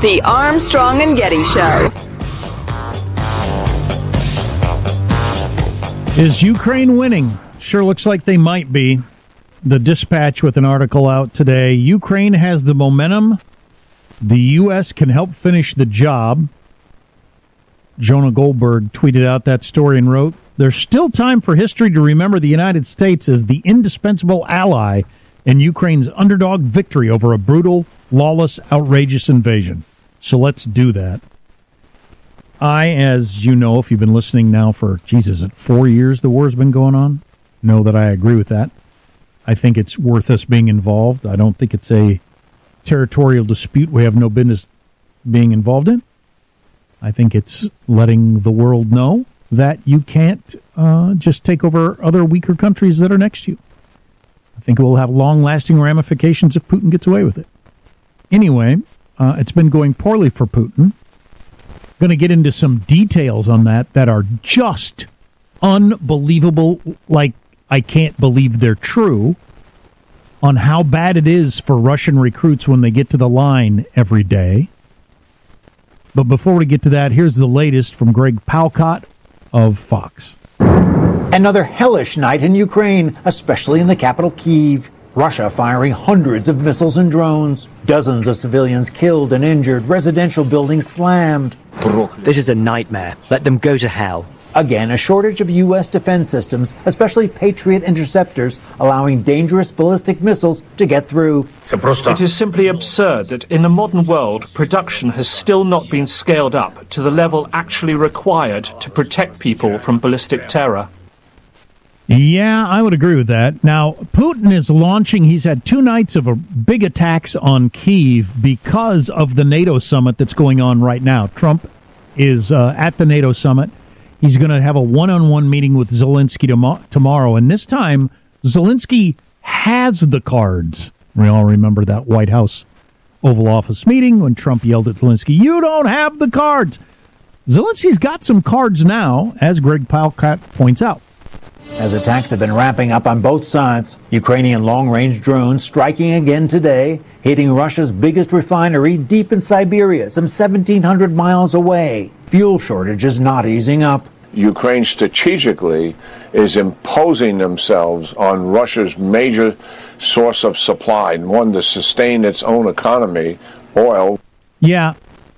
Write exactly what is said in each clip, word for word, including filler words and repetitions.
The Armstrong and Getty Show. Is Ukraine winning? Sure looks like they might be. The Dispatch with an article out today. Ukraine has the momentum. The U S can help finish the job. Jonah Goldberg tweeted out that story and wrote, "There's still time for history to remember the United States as the indispensable ally in Ukraine's underdog victory over a brutal, lawless, outrageous invasion. So let's do that." I, as you know, if you've been listening now for, geez, is it four years the war's been going on? Know that I agree with that. I think it's worth us being involved. I don't think it's a territorial dispute we have no business being involved in. I think it's letting the world know that you can't uh, just take over other weaker countries that are next to you. I think it will have long-lasting ramifications if Putin gets away with it. Anyway, uh, it's been going poorly for Putin. Going to get into some details on that that are just unbelievable, like I can't believe they're true, on how bad it is for Russian recruits when they get to the line every day. But before we get to that, here's the latest from Greg Palkot of Fox. Another hellish night in Ukraine, especially in the capital Kyiv. Russia firing hundreds of missiles and drones. Dozens of civilians killed and injured. Residential buildings slammed. This is a nightmare. Let them go to hell. Again, a shortage of U S defense systems, especially Patriot interceptors, allowing dangerous ballistic missiles to get through. It is simply absurd that in the modern world, production has still not been scaled up to the level actually required to protect people from ballistic terror. Yeah, I would agree with that. Now, Putin is launching, he's had two nights of a big attacks on Kyiv because of the NATO summit that's going on right now. Trump is uh, at the NATO summit. He's going to have a one-on-one meeting with Zelensky tom- tomorrow, and this time, Zelensky has the cards. We all remember that White House Oval Office meeting when Trump yelled at Zelensky, "You don't have the cards!" Zelensky's got some cards now, as Greg Palkot points out. As attacks have been ramping up on both sides, Ukrainian long-range drones striking again today, hitting Russia's biggest refinery deep in Siberia, some seventeen hundred miles away. Fuel shortages not easing up. Ukraine strategically is imposing themselves on Russia's major source of supply, and one to sustain its own economy, oil. Yeah.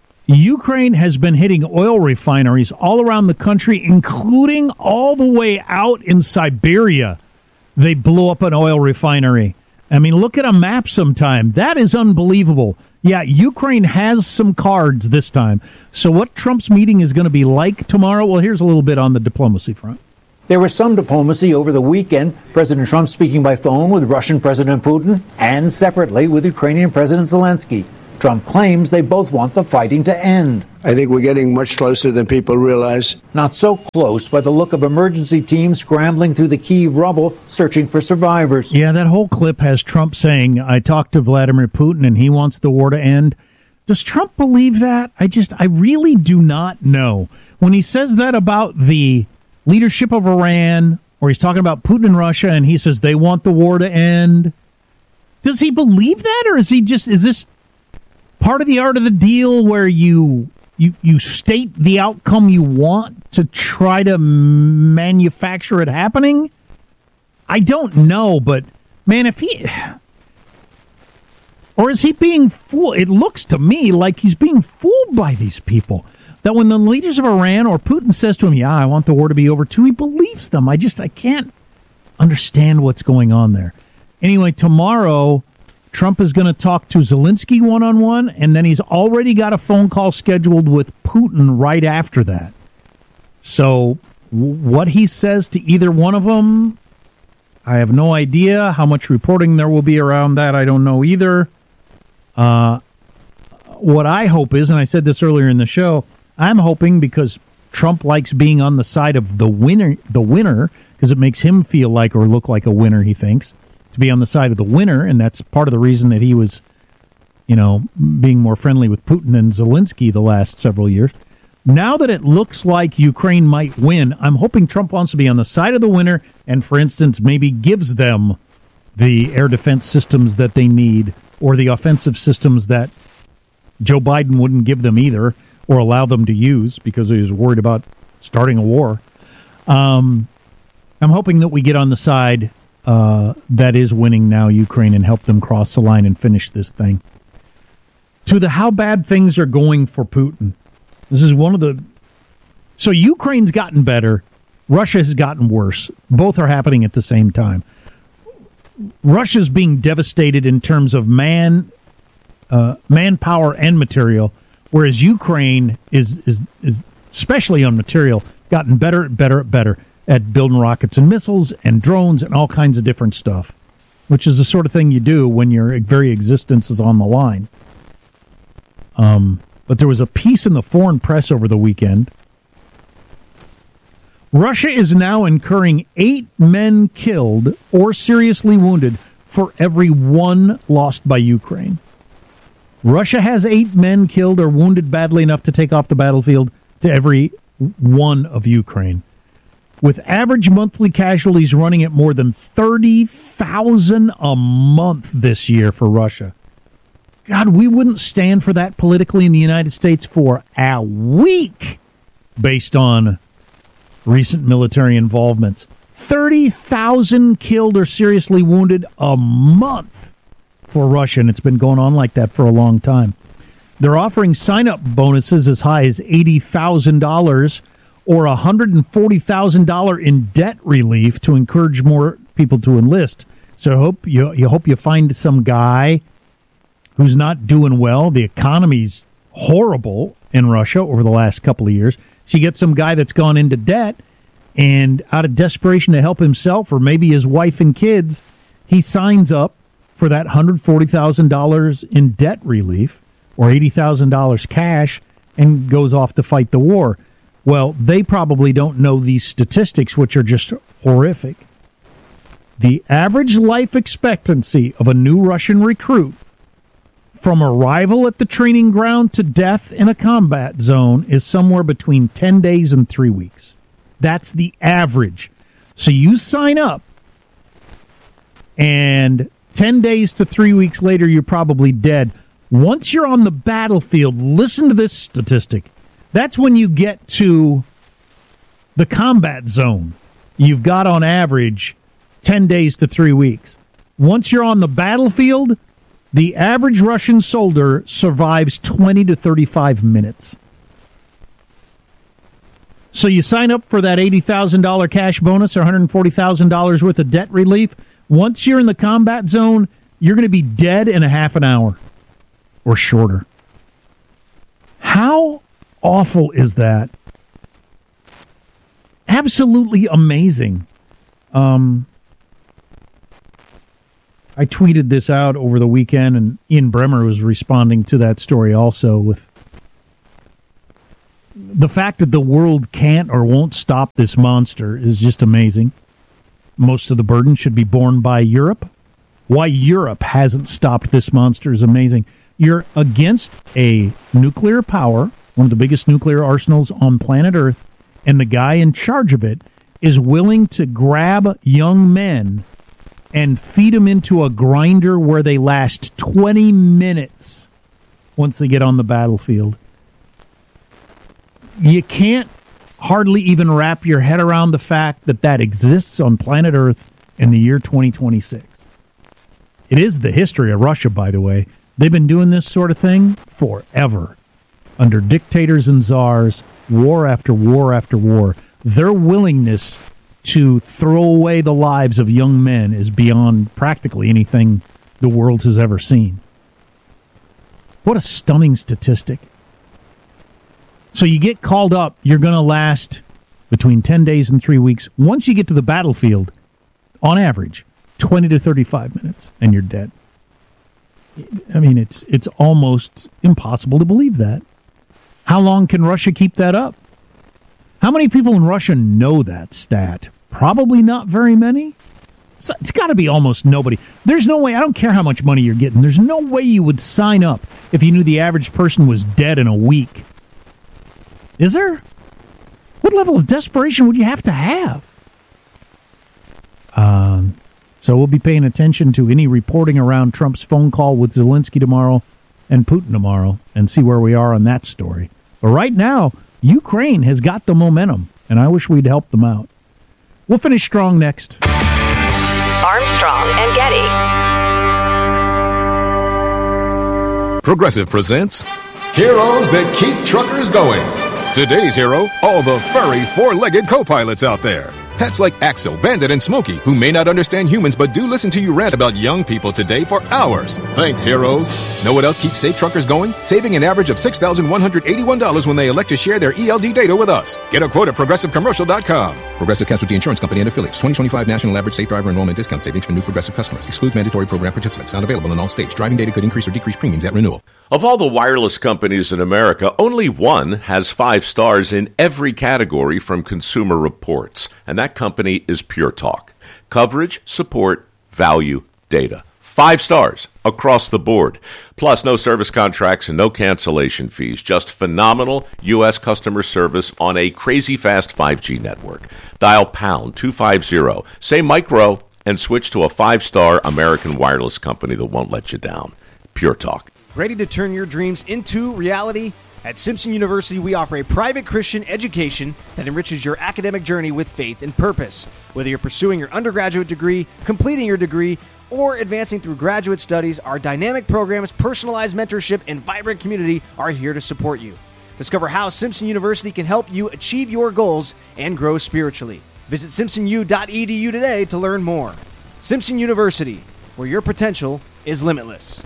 Ukraine has been hitting oil refineries all around the country, including all the way out in Siberia. They blew up an oil refinery. I mean, look at a map sometime. That is unbelievable. Yeah, Ukraine has some cards this time. So what Trump's meeting is going to be like tomorrow, well, here's a little bit on the diplomacy front. There was some diplomacy over the weekend. President Trump speaking by phone with Russian President Putin and separately with Ukrainian President Zelensky. Trump claims they both want the fighting to end. I think we're getting much closer than people realize. Not so close by the look of emergency teams scrambling through the Kyiv rubble, searching for survivors. Yeah, that whole clip has Trump saying, I talked to Vladimir Putin and he wants the war to end. Does Trump believe that? I just, I really do not know. When he says that about the leadership of Iran, or he's talking about Putin and Russia, and he says they want the war to end, does he believe that, or is he just, is this part of the art of the deal where you you you state the outcome you want to try to manufacture it happening? I don't know, but man, if he, or is he being fooled? It looks to me like he's being fooled by these people. That when the leaders of Iran or Putin says to him, "Yeah, I want the war to be over too," he believes them. I just I can't understand what's going on there. Anyway, tomorrow Trump is going to talk to Zelensky one-on-one, and then he's already got a phone call scheduled with Putin right after that. So w- what he says to either one of them, I have no idea. How much reporting there will be around that, I don't know either. Uh, what I hope is, and I said this earlier in the show, I'm hoping because Trump likes being on the side of the winner, the winner, because it makes him feel like or look like a winner, he thinks, to be on the side of the winner, and that's part of the reason that he was, you know, being more friendly with Putin and Zelensky the last several years. Now that it looks like Ukraine might win, I'm hoping Trump wants to be on the side of the winner and, for instance, maybe gives them the air defense systems that they need or the offensive systems that Joe Biden wouldn't give them either or allow them to use because he was worried about starting a war. Um, I'm hoping that we get on the side uh, that is winning now, Ukraine, and help them cross the line and finish this thing. To the how bad things are going for Putin. This is one of the... So Ukraine's gotten better. Russia has gotten worse. Both are happening at the same time. Russia's being devastated in terms of man, uh, manpower and material, whereas Ukraine is, is is especially on material gotten better, better, better at building rockets and missiles and drones and all kinds of different stuff, which is the sort of thing you do when your very existence is on the line. Um, but there was a piece in the foreign press over the weekend. Russia is now incurring eight men killed or seriously wounded for every one lost by Ukraine. Russia has eight men killed or wounded badly enough to take off the battlefield to every one of Ukraine, with average monthly casualties running at more than thirty thousand a month this year for Russia. God, we wouldn't stand for that politically in the United States for a week based on recent military involvements. thirty thousand killed or seriously wounded a month for Russia, and it's been going on like that for a long time. They're offering sign-up bonuses as high as eighty thousand dollars or one hundred forty thousand dollars in debt relief to encourage more people to enlist. So I hope you, you hope you find some guy who's not doing well. The economy's horrible in Russia over the last couple of years. So you get some guy that's gone into debt, and out of desperation to help himself or maybe his wife and kids, he signs up for that one hundred forty thousand dollars in debt relief or eighty thousand dollars cash and goes off to fight the war. Well, they probably don't know these statistics, which are just horrific. The average life expectancy of a new Russian recruit from arrival at the training ground to death in a combat zone is somewhere between ten days and three weeks. That's the average. So you sign up, and ten days to three weeks later, you're probably dead. Once you're on the battlefield, listen to this statistic. That's when you get to the combat zone. You've got, on average, ten days to three weeks. Once you're on the battlefield, the average Russian soldier survives twenty to thirty-five minutes. So you sign up for that eighty thousand dollars cash bonus or one hundred forty thousand dollars worth of debt relief. Once you're in the combat zone, you're going to be dead in a half an hour or shorter. How awful is that? Absolutely amazing. Um... I tweeted this out over the weekend, and Ian Bremer was responding to that story also with the fact that the world can't or won't stop this monster is just amazing. Most of the burden should be borne by Europe. Why Europe hasn't stopped this monster is amazing. You're against a nuclear power, one of the biggest nuclear arsenals on planet Earth, and the guy in charge of it is willing to grab young men and feed them into a grinder where they last twenty minutes once they get on the battlefield. You can't hardly even wrap your head around the fact that that exists on planet Earth in the year twenty twenty-six. It is the history of Russia, by the way. They've been doing this sort of thing forever. Under dictators and czars, war after war after war. Their willingness to throw away the lives of young men is beyond practically anything the world has ever seen. What a stunning statistic. So you get called up, you're going to last between ten days and three weeks. Once you get to the battlefield, on average, twenty to thirty-five minutes, and you're dead. I mean, it's it's almost impossible to believe that. How long can Russia keep that up? How many people in Russia know that stat? Probably not very many. It's, it's got to be almost nobody. There's no way, I don't care how much money you're getting, there's no way you would sign up if you knew the average person was dead in a week. Is there? What level of desperation would you have to have? Um, so we'll be paying attention to any reporting around Trump's phone call with Zelensky tomorrow and Putin tomorrow and see where we are on that story. But right now, Ukraine has got the momentum, and I wish we'd help them out. We'll finish strong next. Armstrong and Getty. Progressive presents Heroes That Keep Truckers Going. Today's hero, all the furry four-legged co-pilots out there. Pets like Axel, Bandit, and Smokey, who may not understand humans but do listen to you rant about young people today for hours. Thanks, heroes. Know what else keeps safe truckers going? Saving an average of six thousand one hundred eighty-one dollars when they elect to share their E L D data with us. Get a quote at progressive commercial dot com. Progressive Casualty Insurance Company and Affiliates. twenty twenty-five National Average Safe Driver Enrollment Discount Savings for new Progressive customers. Excludes mandatory program participants. Not available in all states. Driving data could increase or decrease premiums at renewal. Of all the wireless companies in America, only one has five stars in every category from Consumer Reports, and that company is Pure Talk. Coverage, support, value, data. Five stars across the board. Plus, no service contracts and no cancellation fees. Just phenomenal U S customer service on a crazy fast five G network. Dial pound two fifty, say micro, and switch to a five-star American wireless company that won't let you down. Pure Talk. Ready to turn your dreams into reality? At Simpson University, we offer a private Christian education that enriches your academic journey with faith and purpose. Whether you're pursuing your undergraduate degree, completing your degree, or advancing through graduate studies, our dynamic programs, personalized mentorship, and vibrant community are here to support you. Discover how Simpson University can help you achieve your goals and grow spiritually. Visit simpson u dot e d u today to learn more. Simpson University, where your potential is limitless.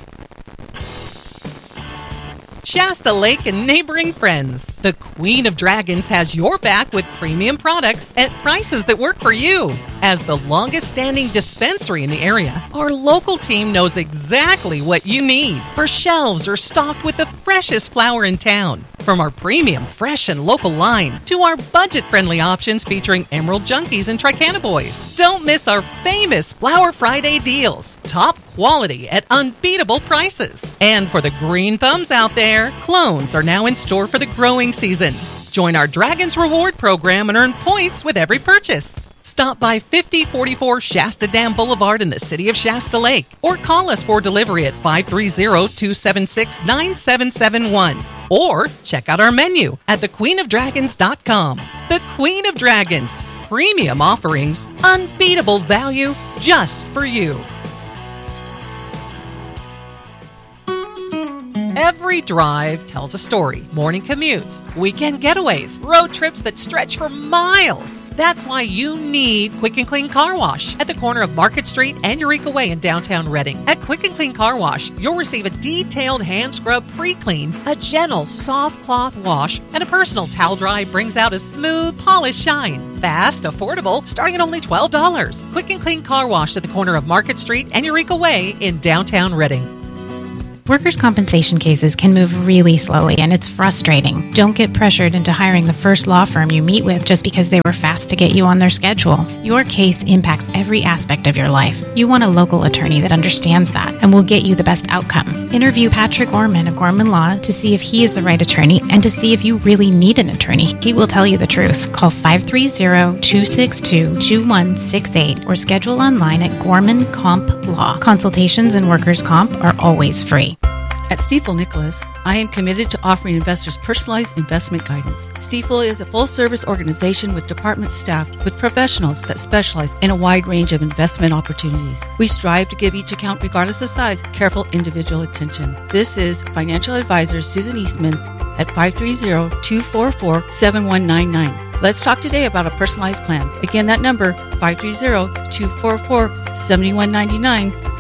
Shasta Lake and neighboring friends. The Queen of Dragons has your back with premium products at prices that work for you. As the longest-standing dispensary in the area, our local team knows exactly what you need. Our shelves are stocked with the freshest flower in town. From our premium, fresh, and local line to our budget-friendly options featuring Emerald Junkies and Tricana Boys. Don't miss our famous Flower Friday deals. Top quality at unbeatable prices. And for the green thumbs out there, clones are now in store for the growing season. Join our Dragons Reward program and earn points with every purchase. Stop by fifty forty-four Shasta Dam Boulevard in the city of Shasta Lake or call us for delivery at five three zero, two seven six, nine seven seven one or check out our menu at the queen of dragons dot com. The Queen of Dragons. Premium offerings, unbeatable value just for you. Every drive tells a story. Morning commutes, weekend getaways, road trips that stretch for miles. That's why you need Quick and Clean Car Wash at the corner of Market Street and Eureka Way in downtown Reading. At Quick and Clean Car Wash, you'll receive a detailed hand scrub pre-clean, a gentle soft cloth wash, and a personal towel dry brings out a smooth, polished shine. Fast, affordable, starting at only twelve dollars. Quick and Clean Car Wash at the corner of Market Street and Eureka Way in downtown Reading. Workers' compensation cases can move really slowly, and it's frustrating. Don't get pressured into hiring the first law firm you meet with just because they were fast to get you on their schedule. Your case impacts every aspect of your life. You want a local attorney that understands that and will get you the best outcome. Interview Patrick Orman of Gorman Law to see if he is the right attorney and to see if you really need an attorney. He will tell you the truth. Call five three zero, two six two, two one six eight or schedule online at Gorman Comp Law. Consultations and workers' comp are always free. At Stifel Nicholas, I am committed to offering investors personalized investment guidance. Stifel is a full-service organization with departments staffed with professionals that specialize in a wide range of investment opportunities. We strive to give each account, regardless of size, careful individual attention. This is financial advisor Susan Eastman at five three zero, two four four, seven one nine nine. Let's talk today about a personalized plan. Again, that number, five three zero, two four four, seven one nine nine.